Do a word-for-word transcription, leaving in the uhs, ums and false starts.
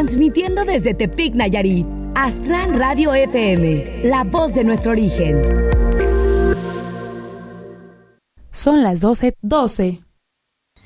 Transmitiendo desde Tepic, Nayarit. Aztlán Radio F M, la voz de nuestro origen. Son las doce doce.